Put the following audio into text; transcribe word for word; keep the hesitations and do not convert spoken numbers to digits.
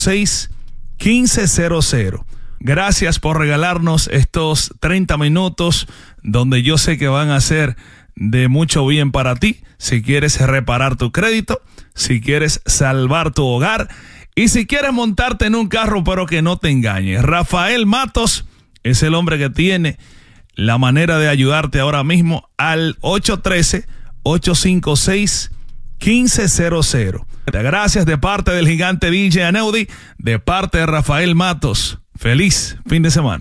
seis, quince cero cero. Gracias por regalarnos estos treinta minutos donde yo sé que van a ser de mucho bien para ti. Si quieres reparar tu crédito, si quieres salvar tu hogar y si quieres montarte en un carro pero que no te engañes. Rafael Matos es el hombre que tiene la manera de ayudarte ahora mismo al ocho uno tres, ocho cinco seis, uno cinco cero cero. Gracias de parte del gigante D J Aneudi, de parte de Rafael Matos. Feliz fin de semana.